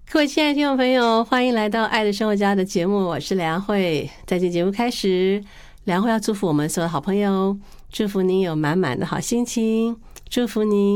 各位亲爱的听众朋友，欢迎来到《爱的生活家》的节目，我是梁慧。在这节目开始，梁慧要祝福我们所有的好朋友，祝福您有满满的好心情，祝福您